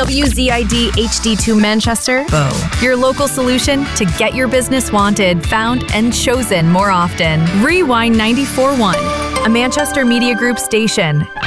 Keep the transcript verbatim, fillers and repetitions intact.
W Z I D H D two Manchester, Bow. Your local solution to get your business wanted, found, and chosen more often. Rewind ninety-four point one, a Manchester Media Group station.